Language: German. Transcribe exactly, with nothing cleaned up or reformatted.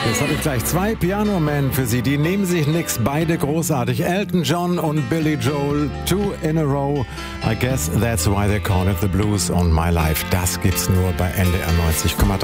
Jetzt habe ich gleich zwei Piano-Men für Sie. Die nehmen sich nix, beide großartig. Elton John und Billy Joel, two in a row. I guess that's why they call it the blues on my life. Das gibt's nur bei N D R neunzig Komma drei.